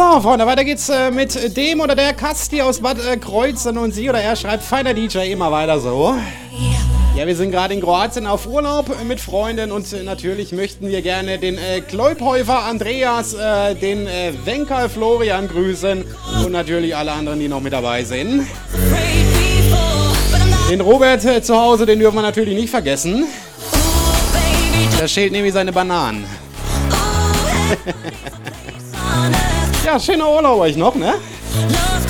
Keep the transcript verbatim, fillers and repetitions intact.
So, Freunde, weiter geht's äh, mit dem oder der Kasti aus Bad äh, Kreuzen und sie oder er schreibt, feiner D J, immer weiter so. Ja, wir sind gerade in Kroatien auf Urlaub mit Freunden und äh, natürlich möchten wir gerne den äh, Kleubhäufer Andreas, äh, den äh, Wenker Florian grüßen und natürlich alle anderen, die noch mit dabei sind. Den Robert äh, zu Hause, den dürfen wir natürlich nicht vergessen. Der schält nämlich seine Bananen. Ja, schöner Urlaub euch noch, ne?